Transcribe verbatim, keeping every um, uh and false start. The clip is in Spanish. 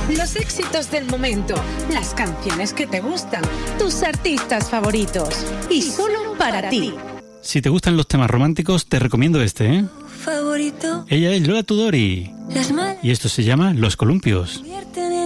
Los éxitos del momento, las canciones que te gustan, tus artistas favoritos. Y solo para ti. Si te gustan los temas románticos, te recomiendo este, ¿eh? Favorito. Ella es Lola Tudori. Y esto se llama Los Columpios.